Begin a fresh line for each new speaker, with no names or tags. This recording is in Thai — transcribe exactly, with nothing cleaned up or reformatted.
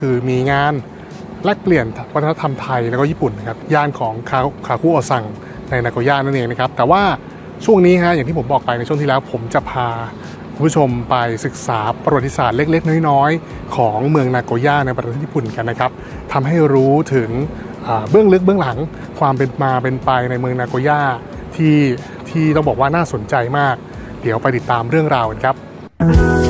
คือมีงานแลกเปลี่ยนวัฒนธรรมไทยแล้วก็ญี่ปุ่นนะครับย่านของคาคาคุโอซังในนาโกย่านั่นเองนะครับแต่ว่าช่วงนี้ฮะอย่างที่ผมบอกไปในช่วงที่แล้วผมจะพาคุณผู้ชมไปศึกษาประวัติศาสตร์เล็กๆน้อยๆของเมืองนาโกย่าในประเทศญี่ปุ่นกันนะครับทำให้รู้ถึงเบื้องลึกเบื้องหลังความเป็นมาเป็นไปในเมืองนาโกย่าที่ที่ต้องบอกว่าน่าสนใจมากเดี๋ยวไปติดตามเรื่องราวกันครับ